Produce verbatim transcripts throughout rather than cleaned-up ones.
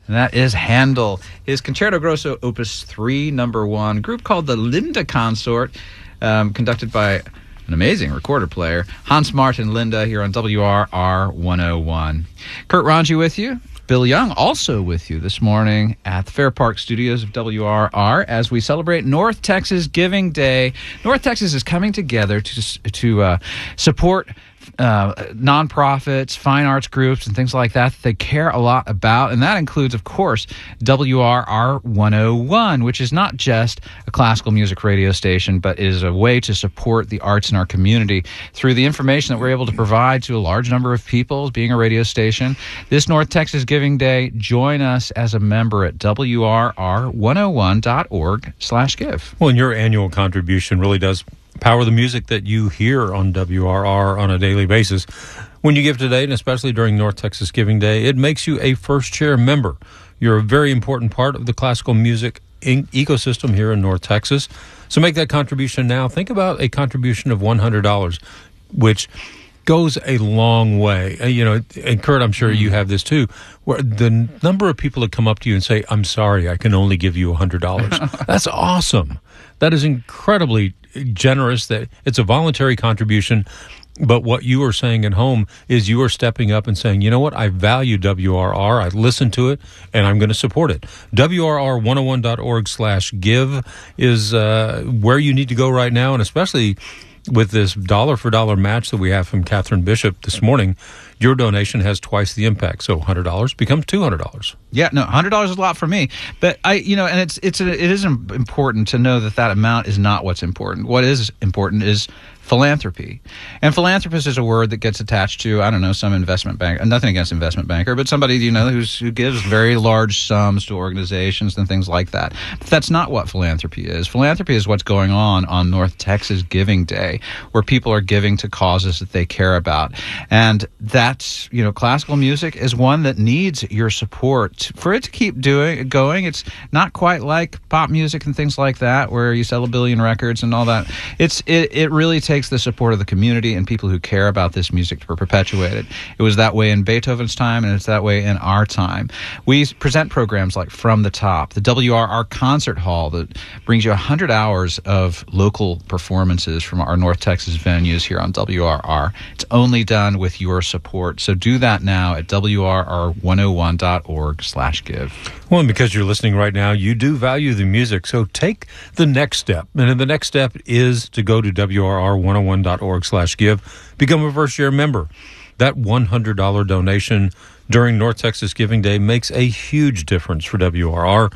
And that is Handel. His Concerto Grosso Opus three, number one, group called the Linda Consort, um, conducted by an amazing recorder player, Hans Martin Linda, here on W R R one oh one. Kurt Ranji with you. Bill Young also with you this morning at the Fair Park Studios of W R R as we celebrate North Texas Giving Day. North Texas is coming together to to uh, support uh, nonprofits, fine arts groups, and things like that that they care a lot about. And that includes, of course, W R R one oh one, which is not just a classical music radio station, but is a way to support the arts in our community through the information that we're able to provide to a large number of people, being a radio station. This North Texas Giving Day, join us as a member at W R R one oh one dot org slash give. Well, and your annual contribution really does power the music that you hear on W R R on a daily basis. When you give today, and especially during North Texas Giving Day, it makes you a first chair member. You're a very important part of the classical music in- ecosystem here in North Texas. So make that contribution now. Think about a contribution of one hundred dollars, which goes a long way. Uh, you know, and Kurt, I'm sure you have this too, where the number of people that come up to you and say, I'm sorry, I can only give you one hundred dollars. That's awesome. That is incredibly generous. That it's a voluntary contribution. But what you are saying at home is you are stepping up and saying, you know what, I value W R R, I listen to it, and I'm going to support it. W R R one oh one dot org slash give is uh, where you need to go right now, and especially with this dollar-for-dollar match that we have from Catherine Bishop this morning, your donation has twice the impact. So one hundred dollars becomes two hundred dollars. Yeah, no, one hundred dollars is a lot for me. But, I, you know, and it's it's a, it is important to know that that amount is not what's important. What is important is philanthropy. And philanthropist is a word that gets attached to, I don't know, some investment bank. Nothing against investment banker, but somebody, you know, who's, who gives very large sums to organizations and things like that. But that's not what philanthropy is. Philanthropy is what's going on on North Texas Giving Day, where people are giving to causes that they care about. And that's, you know, classical music is one that needs your support for it to keep doing going. It's not quite like pop music and things like that, where you sell a billion records and all that. It's it, it really takes the support of the community and people who care about this music to perpetuate it. It was that way in Beethoven's time, and it's that way in our time. We present programs like From the Top, the W R R Concert Hall that brings you one hundred hours of local performances from our North Texas venues here on W R R. It's only done with your support. So do that now at W R R one oh one dot org slash give. Well, and because you're listening right now, you do value the music, so take the next step. And the next step is to go to W R R one oh one dot org slash give, become a first-year member. That one hundred dollars donation during North Texas Giving Day makes a huge difference for W R R.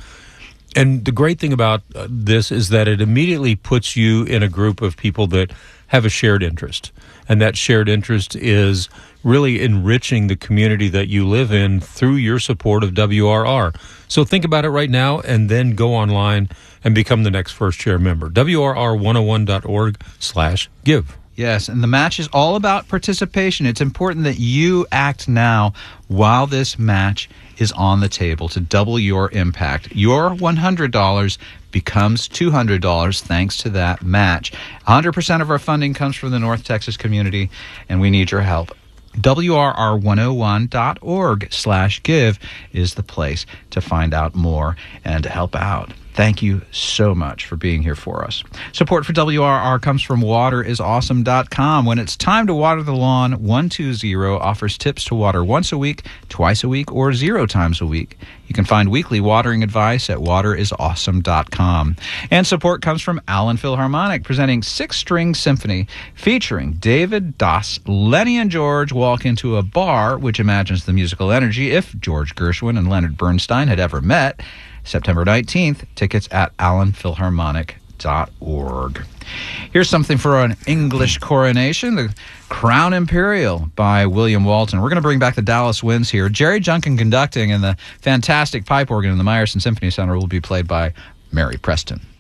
And the great thing about uh, this is that it immediately puts you in a group of people that have a shared interest. And that shared interest is really enriching the community that you live in through your support of W R R. So think about it right now and then go online and become the next first chair member. W R R one oh one dot org slash give. Yes, and the match is all about participation. It's important that you act now while this match is on the table to double your impact. Your one hundred dollars becomes two hundred dollars thanks to that match. one hundred percent of our funding comes from the North Texas community, and we need your help. W R R one oh one dot org slash give is the place to find out more and to help out. Thank you so much for being here for us. Support for W R R comes from water is awesome dot com. When it's time to water the lawn, one two zero offers tips to water once a week, twice a week, or zero times a week. You can find weekly watering advice at water is awesome dot com. And support comes from Allen Philharmonic, presenting Six String Symphony, featuring David Doss. Lenny and George walk into a bar, which imagines the musical energy if George Gershwin and Leonard Bernstein had ever met. September nineteenth, tickets at allen philharmonic dot org. Here's something for an English coronation, the Crown Imperial by William Walton. We're going to bring back the Dallas Winds here. Jerry Junkin conducting, and the fantastic pipe organ in the Meyerson Symphony Center will be played by Mary Preston.